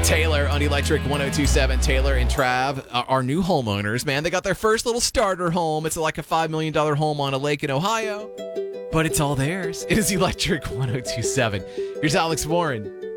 Taylor on Electric 1027. Taylor and Trav are new homeowners, man. They got their first little starter home. It's like a $5 million home on a lake in Ohio, but it's all theirs. It is Electric 1027. Here's Alex Warren.